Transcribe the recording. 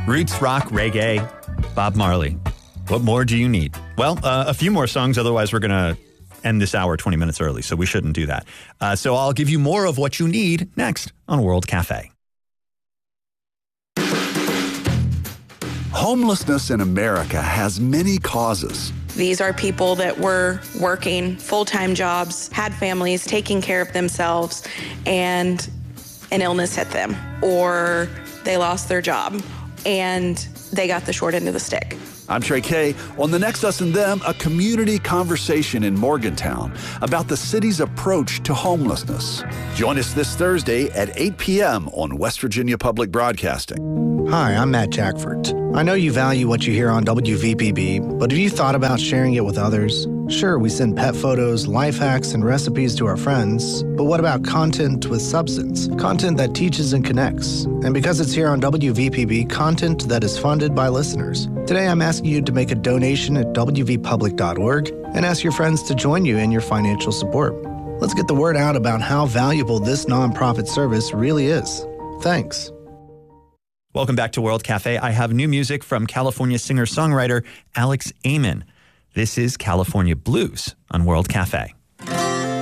Roots, rock, reggae, Bob Marley. What more do you need? Well, a few more songs, otherwise we're going to end this hour 20 minutes early, so we shouldn't do that. So I'll give you more of what you need next on World Cafe. Homelessness in America has many causes. These are people that were working full-time jobs, had families, taking care of themselves, and an illness hit them, or they lost their job, and they got the short end of the stick. I'm Trey Kay. On the next Us and Them, a community conversation in Morgantown about the city's approach to homelessness. Join us this Thursday at 8 p.m. on West Virginia Public Broadcasting. Hi, I'm Matt Jackford. I know you value what you hear on WVPB, but have you thought about sharing it with others? Sure, we send pet photos, life hacks, and recipes to our friends, but what about content with substance? Content that teaches and connects. And because it's here on WVPB, content that is funded by listeners. Today, I'm asking you to make a donation at wvpublic.org and ask your friends to join you in your financial support. Let's get the word out about how valuable this nonprofit service really is. Thanks. Welcome back to World Cafe. I have new music from California singer-songwriter Alex Amen. This is California Blues on World Cafe.